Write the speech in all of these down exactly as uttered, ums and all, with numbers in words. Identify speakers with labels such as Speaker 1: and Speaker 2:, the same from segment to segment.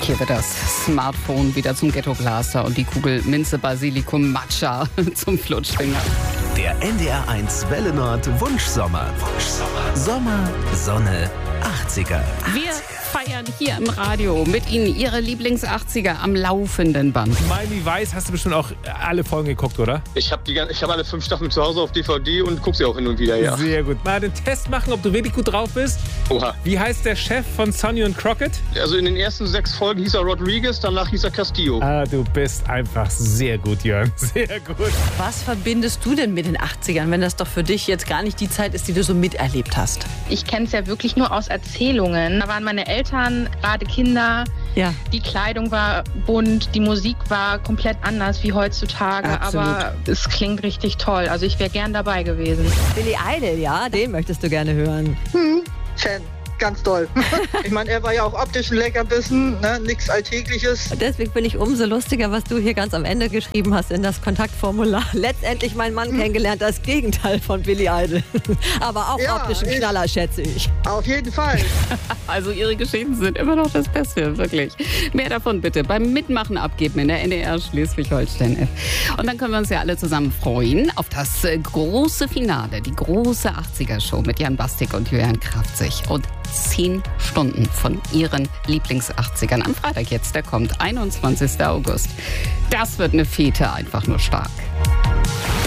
Speaker 1: Hier wird das Smartphone wieder zum Ghetto-Blaster und die Kugel Minze Basilikum Matcha zum Flutschfinger.
Speaker 2: Der N D R eins Welle Nord Wunschsommer. Wunschsommer. Sommer, Sonne, achtziger.
Speaker 1: Wir feiern hier im Radio mit Ihnen Ihre Lieblings-achtziger am laufenden Band.
Speaker 3: Miami Vice hast du bestimmt auch alle Folgen geguckt, oder?
Speaker 4: Ich habe hab alle fünf Staffeln zu Hause auf D V D und gucke sie auch hin und wieder, ja.
Speaker 3: Sehr gut. Mal den Test machen, ob du wirklich gut drauf bist.
Speaker 4: Oha.
Speaker 3: Wie heißt der Chef von Sonny und Crockett?
Speaker 4: Also in den ersten sechs Folgen hieß er Rodriguez, danach hieß er Castillo.
Speaker 3: Ah, du bist einfach sehr gut, Jörn. Sehr gut.
Speaker 5: Was verbindest du denn mit den achtzigern, wenn das doch für dich jetzt gar nicht die Zeit ist, die du so miterlebt hast?
Speaker 6: Ich kenne es ja wirklich nur aus Erzählungen. Da waren meine Eltern gerade Kinder.
Speaker 5: Ja.
Speaker 6: Die Kleidung war bunt, die Musik war komplett anders wie heutzutage.
Speaker 5: Absolut.
Speaker 6: Aber es klingt richtig toll. Also ich wäre gern dabei gewesen.
Speaker 5: Billy Idol, ja, den möchtest du gerne hören.
Speaker 7: Hm, Fan. Ganz toll. Ich meine, er war ja auch optisch ein Leckerbissen, ne? Nichts Alltägliches.
Speaker 5: Und deswegen bin ich umso lustiger, was du hier ganz am Ende geschrieben hast in das Kontaktformular. Letztendlich meinen Mann hm. kennengelernt, das Gegenteil von Billy Idol. Aber auch
Speaker 7: ja,
Speaker 5: optisch ein Knaller, schätze ich.
Speaker 7: Auf jeden Fall.
Speaker 1: Also Ihre Geschichten sind immer noch das Beste, wirklich. Mehr davon bitte beim Mitmachen abgeben in der N D R Schleswig-Holstein-App. Und dann können wir uns ja alle zusammen freuen auf das große Finale, die große achtziger-Show mit Jan Bastik und Julian Kraftzig. Und zehn Stunden von Ihren Lieblings-achtzigern am Freitag jetzt, der kommt, einundzwanzigster August. Das wird eine Fete, einfach nur stark.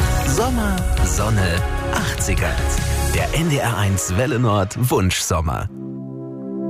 Speaker 2: Sommer, Sonne, achtziger. Der N D R eins Welle Nord Wunschsommer.